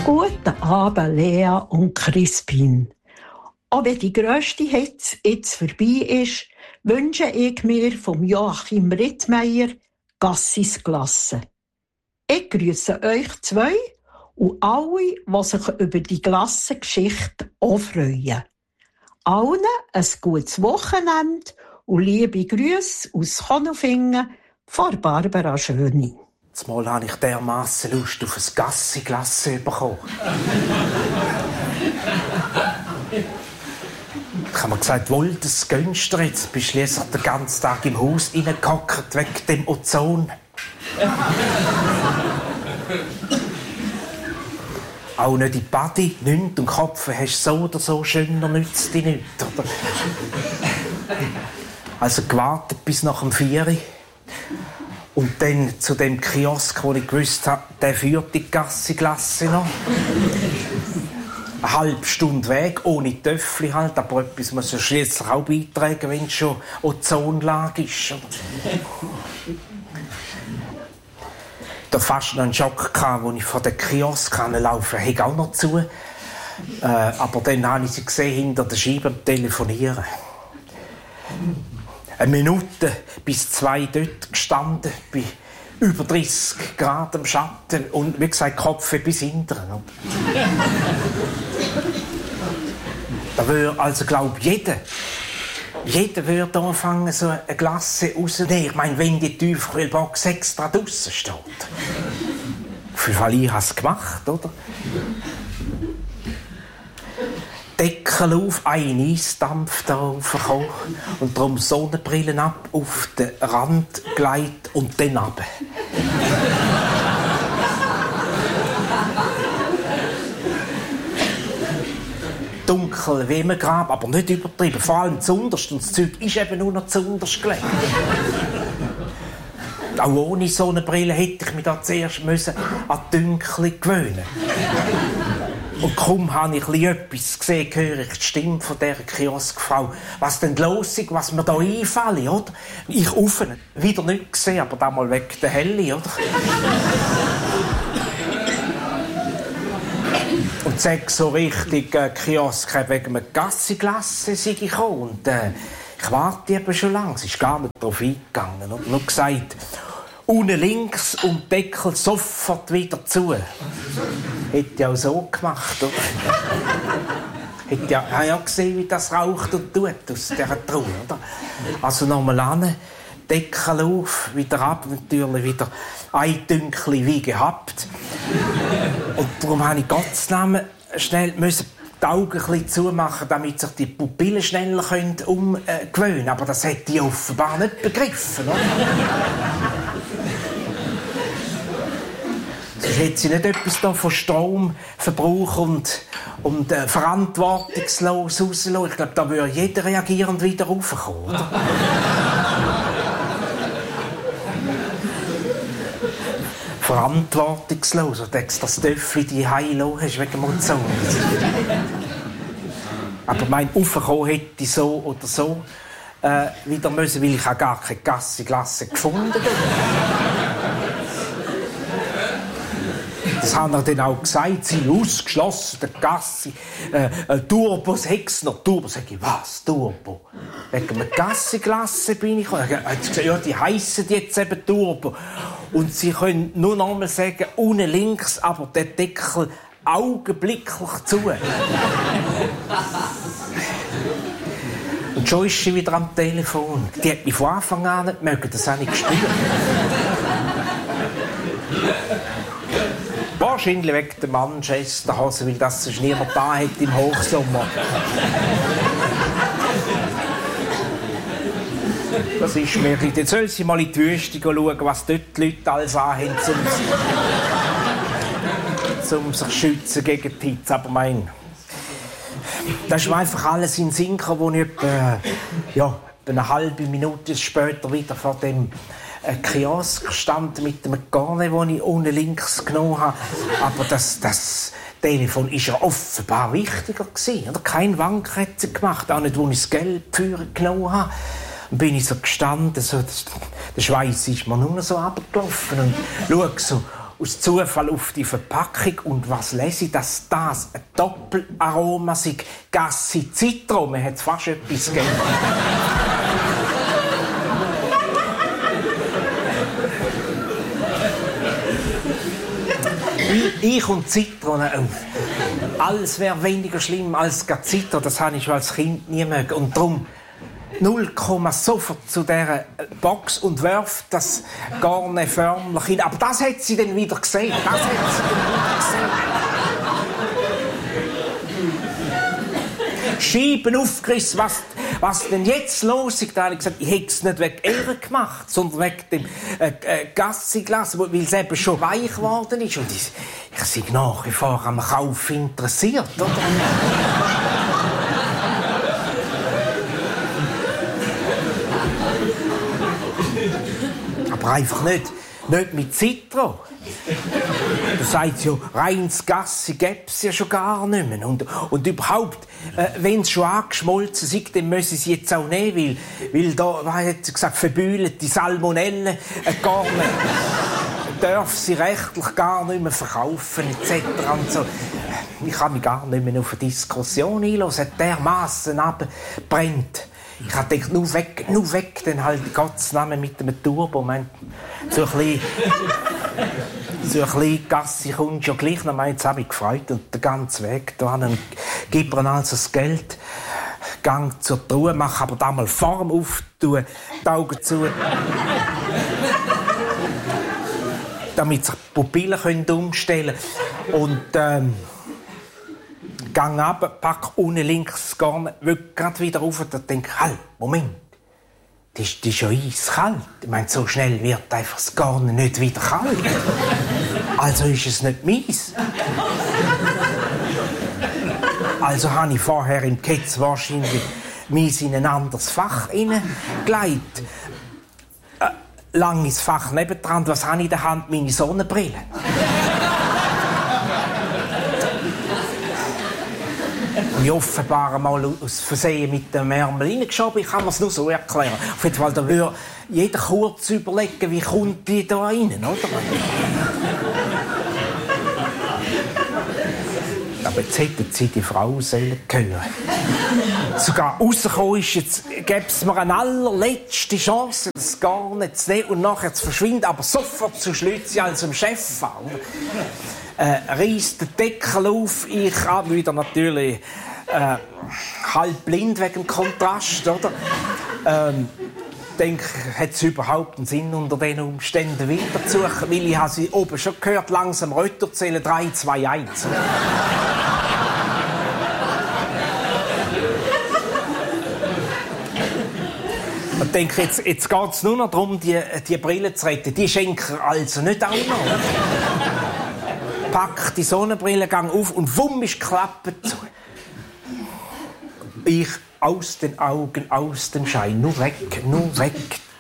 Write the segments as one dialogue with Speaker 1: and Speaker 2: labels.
Speaker 1: Guten Abend, Lea und Crispin. Auch wenn die grösste Hitze jetzt vorbei ist, wünsche ich mir vom Joachim Rittmeier Gassis Glasse. Ich grüße euch zwei und alle, die sich über die Glassengeschichte auch freuen. Allen ein gutes Wochenende und liebe Grüße aus Konolfingen von Barbara Schöni.
Speaker 2: Zumal habe ich dermassen Lust auf ein Gassi-Glasse bekommen. Ich habe mir gesagt, wohl, das gönnst du jetzt. Bist schliesslich den ganzen Tag im Haus reingehockt wegen dem Ozon. Auch nicht in die Body, nichts und Kopf hast so oder so schöner nützt dich nicht, oder? Also gewartet bis nach dem 4 Uhr. Und dann zu dem Kiosk, wo ich gewusst habe, der führt die Gassi-Glasse noch. Eine halbe Stunde Weg, ohne Töffel halt, aber etwas muss ja schliesslich auch beitragen, wenn es schon Ozonlage ist. Da fast noch einen Schock gehabt, als ich von der Kiosk laufen konnte, auch noch zu. Aber dann habe ich sie gesehen, hinter der Scheibe am Telefonieren. 1 Minute bis 2 dort gestanden, bei über 30 Grad am Schatten und wie gesagt, Kopf bis hinten. Da würde also, glaube ich, jeder würde anfangen, so eine Glasse rauszunehmen. Ich meine, wenn die Tiefkühlbox extra draussen steht. Auf jeden Fall, ich habe es gemacht, oder? Deckel auf, ein Eisdampf da raufgekommen und darum Sonnenbrillen ab, auf den Rand gelegt und dann runter. Dunkel wie im Grab, aber nicht übertrieben. Vor allem zuunterst. Und das Zeug ist eben nur noch zuunterst gelegt. Auch ohne Sonnenbrille hätte ich mich da zuerst an die Dunkel gewöhnen. Und kaum habe ich etwas gesehen, höre ich die Stimme von dieser Kioskfrau. Was denn los ist, was mir da einfällt, oder? Ich offen, wieder nicht gesehen, aber damals wegen der Helle, oder? Und sag so richtig, Kiosk wegen einem Gassi-Glasse sei ich gekommen. Und ich warte eben schon lange, sie ist gar nicht darauf eingegangen. Und nur gesagt, unten links und Deckel sofort wieder zu. Hätte ich auch so gemacht, oder? Hätte ja gesehen, wie das raucht und tut aus dieser Truhe, oder? Also nochmal an, Deckel auf, wieder ab, natürlich wieder ein Dünkli wie gehabt. Und darum musste ich Gottes Namen schnell die Augen ein bisschen zumachen, damit sich die Pupillen schneller umgewöhnen können. Aber das hätte ich offenbar nicht begriffen, oder? Sonst hätte sie nicht etwas da von Stromverbrauch und verantwortungslos rauslassen. Ich glaube, da würde jeder reagierend wieder raufkommen, oder? Verantwortungslos. Und denkst, das Töffel die Heilo hast wegen dem Ozon. Aber mein Raufkommen hätte ich so oder so wieder müssen, weil ich auch gar keine Gassi-Glasse gefunden habe. Das haben wir dann auch gesagt, sie sind ausgeschlossen, der Gassi. Turbos hätt's noch. Turbo, sag ich, was? Turbo? Wegen einer Gassi-Glasse bin ich. Er hat gesagt, ja, die heissen jetzt eben Turbo. Und sie können nur noch mal sagen, unten links, aber der Deckel augenblicklich zu. Und schon ist sie wieder am Telefon. Die hat mich von Anfang an nicht mögen, das habe ich gespürt. Wahrscheinlich wegen der Manchesterhose, weil das sonst niemand da hat im Hochsommer. Das ist mir ein. Jetzt soll sie mal in die Wüste schauen, was dort die Leute alles anhaben, um sich zu schützen gegen die Hitze. Aber das ist mir einfach alles in den Sinn gekommen, wo ich etwa eine halbe Minute später wieder vor dem Kiosk stand mit dem Garne, das ich unten links genommen habe. Aber das Telefon war ja offenbar wichtiger gewesen. Oder? Kein Wank hat sie gemacht, auch nicht, wo ich das Geld für genommen habe. Dann bin ich so gestanden, so, der Schweiß ist mir nur noch so runtergelaufen und schaue so aus Zufall auf die Verpackung und was lese ich, dass das ein Doppelaroma sei. Gassi Zitron, man hat fast etwas gegeben. Ich und Zitrone, alles wäre weniger schlimm als Zitron, das habe ich schon als Kind nie mögen. Und darum 0, sofort zu dieser Box und wirft das Garne förmlich hin. Aber das hat sie dann wieder gesehen. Scheiben aufgerissen, was denn jetzt los ist. Da habe ich gesagt, ich hätte es nicht wegen ihr gemacht, sondern wegen dem Gassiglas, weil es eben schon weich geworden ist. Und ich sei nach wie vor am Kauf interessiert, oder? Aber einfach nicht mit Zitron. Da sagt ja, reines Gassi gäbe es ja schon gar nicht mehr. Und überhaupt, wenn es schon angeschmolzen ist, dann müssen sie es jetzt auch nehmen, weil da, was hat sie gesagt, verbühlte Salmonellen gar nicht. Darf sie rechtlich gar nicht mehr verkaufen, etc. Und so. Ich kann mich gar nicht mehr auf eine Diskussion einlassen. Dermassen abbrennt. Ich habe gedacht, nur weg, dann halt Gottes Namen mit einem Turbo. So ein bisschen Gassi kommt schon gleich. Jetzt habe ich gefreut und den ganzen Weg dahin. Gib mir also das Geld, gang zur Truhe, mach aber da mal Form auf, tue die Augen zu. Damit sich die Pupillen umstellen können. Und gang ab, pack unten links das Garn, will gerade wieder rauf und denke, halt, Moment, das ist ja eiskalt. Ich meine, so schnell wird einfach das Garn nicht wieder kalt. Also ist es nicht meins. Also habe ich vorher im Ketz wahrscheinlich meins in ein anderes Fach hineingelegt. Lang ins Fach nebendran, was habe ich in der Hand? Meine Sonnenbrille. Ich offenbar einmal aus Versehen mit dem Ärmel reingeschoben. Ich kann mir es nur so erklären. Auf jeden Fall, da würde jeder kurz überlegen, wie kommt die da rein, oder? Aber jetzt hätten sie die Frau sollen hören. Sogar rausgekommen ist, jetzt gäbe es mir eine allerletzte Chance, das gar nicht zu nehmen und nachher zu verschwinden, aber sofort zu Schlützi als dem Chef an. Reißt den Deckel auf, ich habe wieder natürlich halb blind wegen dem Kontrast, oder? Denke, hat es überhaupt einen Sinn, unter diesen Umständen weiterzusuchen? Weil ich habe sie oben schon gehört, langsam runterzählen, 3, 2, 1. Ich denke, jetzt geht es nur noch darum, die Brille zu retten. Die schenken also nicht auch noch. Pack die Sonnenbrille, gang auf und wumm ist die Klappe zu. Ich aus den Augen, aus dem Schein. Nur weg, nur weg.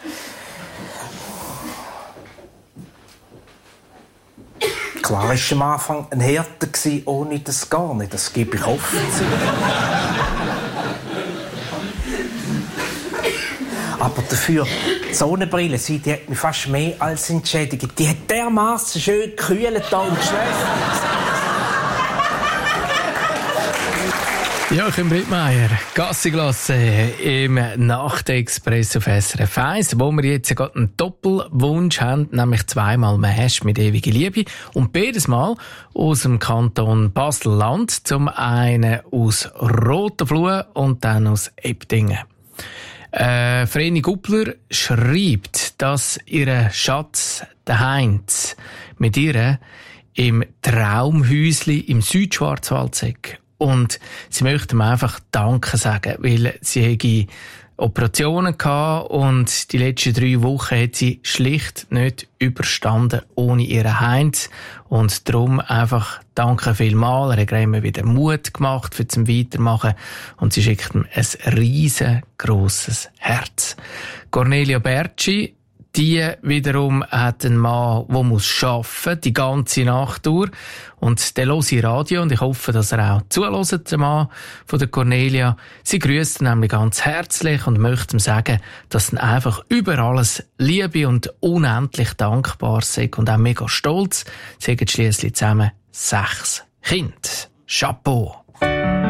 Speaker 2: Klar war am Anfang ein Härte, ohne das gar nicht. Das gebe ich offen zu. Aber dafür, die Sonnenbrille, die hat mich fast mehr als entschädigt. Die hat dermaßen schön gekühlt da und geschwächt.
Speaker 3: Joachim Brittmeier, Gassiglasse im Nachtexpress auf SRF 1, wo wir jetzt gerade einen Doppelwunsch haben, nämlich 2-mal Mash mit ewiger Liebe und beides Mal aus dem Kanton Basel-Land, zum einen aus Rotenfluh und dann aus Ebdingen. Vreni Guppler schreibt, dass ihr Schatz, der Heinz, mit ihr im Traumhäusli im Südschwarzwald sei. Und sie möchte ihm einfach Danke sagen, weil sie hätte Operationen gehabt und die letzten 3 Wochen hat sie schlicht nicht überstanden ohne ihren Heinz. Und darum einfach Danke vielmals. Er hat immer wieder Mut gemacht für zum Weitermachen und sie schickt ihm ein riesengroßes Herz. Cornelia Bertschi, Die wiederum hat einen Mann, der muss arbeiten, die ganze Nacht durch. Und der hört Radio und ich hoffe, dass er auch zuhört, der Mann von der Cornelia. Sie grüßt ihn nämlich ganz herzlich und möchte ihm sagen, dass er einfach über alles Liebe und unendlich dankbar sei und auch mega stolz. Sie haben schliesslich zusammen 6 Kinder. Chapeau!